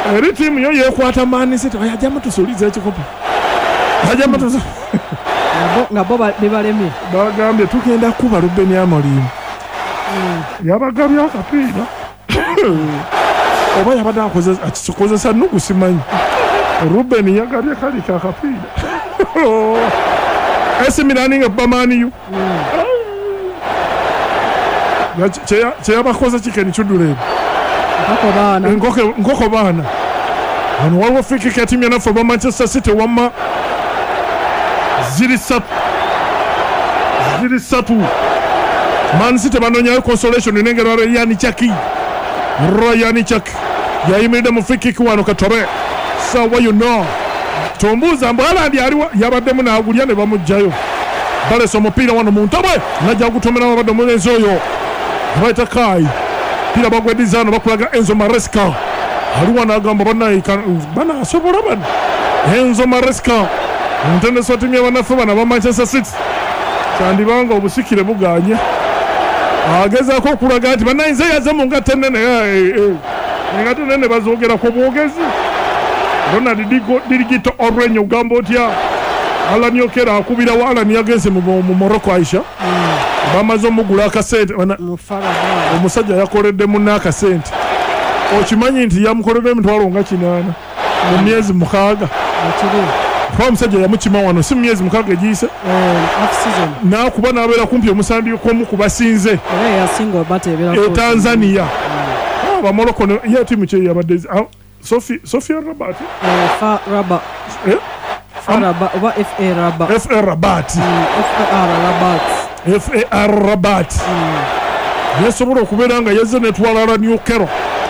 eri tiimu yo yeekwata Man City ajjamu tusuuliza ekikopo ajjamu tusuuliza nga bo bebalemye bagambye tugenda kuba Ruben Amorim yabagabye akapiira oba yabadde akikozesa nugu simanyi Ruben yagabye kali akapiira AC Milan nga bamaniyu kyeyabakoze kikeni kiduleni nkoko baana wano waliwo fikika tiimu yanaffe ba Manchester City wamma ziri ssatu Man City banonyayo consolation nengera Ryan Chaki yayimiridde mu fikiki wano katobe sawa tombuuza mbu Haaland yabaddemu n'agulya ne bamugjayo balesa omupiira wano mu ntabwe najja gutomera wabadde omulenzi oyo abayita Kai piira bagweddizaano bakulaga Enzo Maresca aliwo n'agamba bana asobola bano Enzo Maresca omutendesi wa ttiimu y'abannaffe bano aba Manchester City kyandibanga obusikire buganye agezaako okulaga nti bannayinza yaze mu ngatta ennene engatta ennene bazoogerako bwogezi Ronald Dirigito Orwenyo ogamba otya Alan Okera akubirawo Alan yagenze mu Morocco Aisha bamaze omugula akasente omusajja yakoledde munna akasente okimanyi nti yamukoledde emitwalo nga 8 mu myezi 6 kuba omusajja yamukima wano si myezi 6 egiyise nakuba n'abeera kumpi omusambi komu ku basinze Tanzania abamorocco ye tiimu kye yabadde Sofia Rabat FAR Rabat yasobola okubeera nga yazze netwala Alan Okera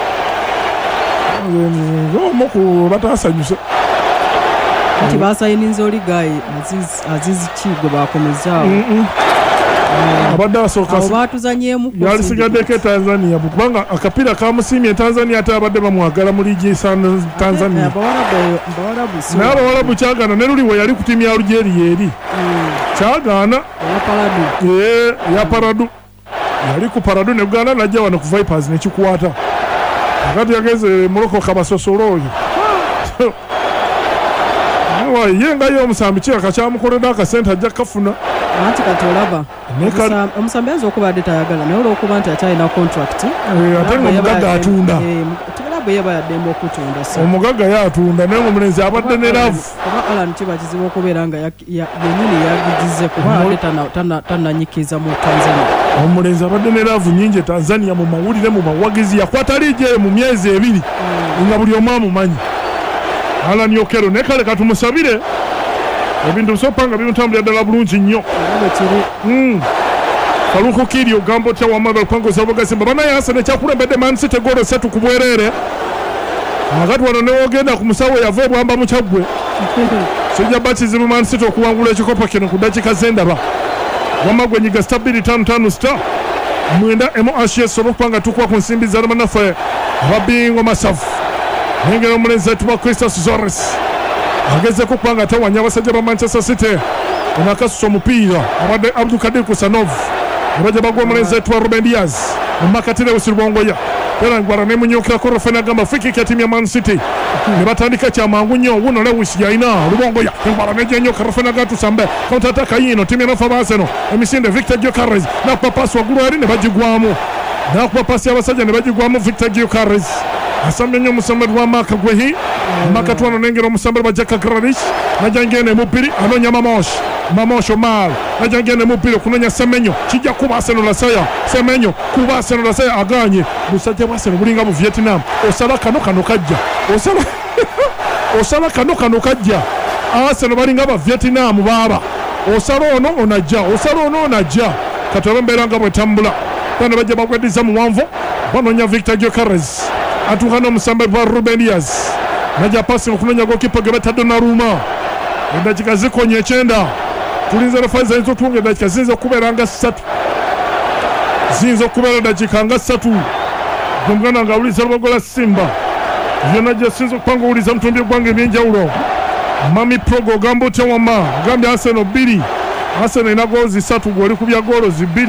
omu ku bataasanyuse nti basayininze Oligayi Aziz Kigo bakomezaawo abadde asooka abo baatuzanyeemu yalisigaddeko Tanzania kubanga akapiira kamusiimye Tanzania ate abadde bamwagala mu liigi Tanzania naye abawalabu kyagaana ne luli we yali ku ttiimu ya Algeria eri kyagaana ya Paradu yali ku Paradu ne Uganda najja wano ku Vipers nekikwata akati yageze Morocco kabasosolo oyo ye nga ye omusambi kiraka kyamukoledde akasente ajja kafuna anti kati olaba omusambi ayinza okuba adde tayagala naye olwokuba nti akyalina contract ate nga omugagga atunda tibulabwe yeba yaddemu okutunda omugagga yatunda naye omulenzi abadde ne laavu oba Alan kiba kizibu okubeera nga yenyini yagigize kuba adde tannanyikiza mu Tanzania omulenzi abadde ne laavu nyingi Tanzania mu mawulire mu mawagizi yakwata liigi eyo mu myezi 2 nga buli omu amumanyi Alan Okero ne kale katumusabire ebintu bisopanga bimutambulira ddala bulungi nnyo Faluku Kiri ogamba otya wamabel kwangoza obagasimba banaye Arsenal ekyakulembedde Man City golo 3 ku bwereere akati wano newogenda ku musawo yava ebwamba mu kyaggwe kijja ba kizibu Man City okuwangula ekikopo kino ku dakiika z'endaba wamma gwenyiga stability 55 star 9 MHS olwokubanga tukuba ku nsimbi za bannaffe ababingo masavu nengera omulenzi ayitibwa Christos Zores agezeko kubanga atawanya abasajja ba Manchester City onakasusa omupiira abadde Abdulkadir Kusanov abajja bagwa omulenzi ayitibwa Ruben Diaz mumakatire wesirubongoya era ngwara nemunyukirako Rufen agamba fikiki ya tiimu ya Man City ne batandika kyamangu nnyo wuno Lewis yaina lubongoya engwara nejenyoka Rufen agatusambe kontataka yino tiimu yanafa baseno emisinde Victor Gyökeres nakuba pasi waggulu eri ne bagigwamu nakuba pasi abasajja ne bagigwamu Victor Gyökeres asambye nnyo omusambali wa Maka Gwehi Maka twano nengera omusambali wa Jaka Granic najangene mupiri anonya Mamosh Omar najangene mupiri okunonya Semenyo kijja kuba Arsenal Lasaya Semenyo kuba Arsenal Lasaya aganye busajja bwa Arsenal bulinga mu Vietnam osala kano kajja osala kano kajja Arsenal balinga ba Vietnam baba osala ono onajja katobe mbeera nga bwetambula bano bajja bagweddiza mu wanvo banonya Victor Gyökeres atuuka n'omusambali wa Ruben Diaz najja pasi okunonya gokipa ge bata Donnarumma eddakiika zikonya 9 tulinze refa zayinza otuunga eddakiika ziyinza okubeera nga 3 gomuganda nga awuliza lubogola Simba byonna gye sinza okupanga owuliza mutumbi gwange ebyenjawulo Mami Progo ogamba otya wamma ogambye Arsenal 2 Arsenal ina goozi 3 gwoli kubya goolo 2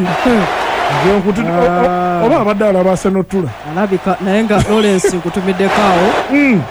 oba abadde alaba Arsenal tula alabika naye nga Lawrence kutumiddeko awo